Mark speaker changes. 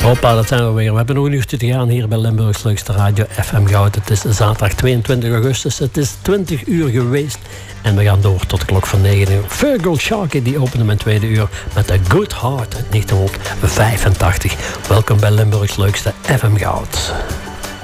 Speaker 1: Hoppa, dat zijn we weer. We hebben nog een uurtje te gaan hier bij Limburgs leukste radio FM Goud. Het is zaterdag 22 augustus. Het is 20 uur geweest. En we gaan door tot de klok van 9 uur. Fergal Sharkey die opende mijn tweede uur met A Good Heart uit 1985. Welkom bij Limburgs leukste FM Goud.